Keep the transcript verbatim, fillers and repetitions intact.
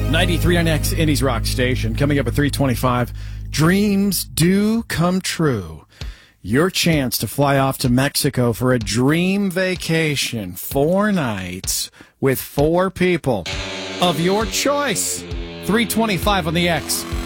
ninety-three on X, Indies Rock Station. Coming up at three twenty-five, dreams do come true. Your chance to fly off to Mexico for a dream vacation, four nights with four people of your choice. three twenty-five on the X.